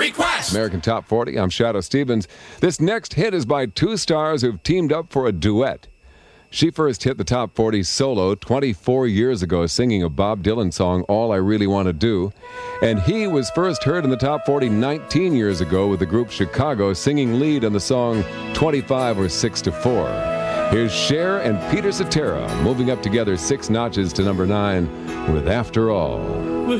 request. American Top 40, I'm Shadow Stevens. This next hit is by two stars who've teamed up for a duet. She first hit the Top 40 solo 24 years ago singing a Bob Dylan song, All I Really Want to Do. And he was first heard in the Top 40 19 years ago with the group Chicago singing lead on the song 25 or 6 to 4. Here's Cher and Peter Cetera moving up together 6 notches to number 9 with After All. Well,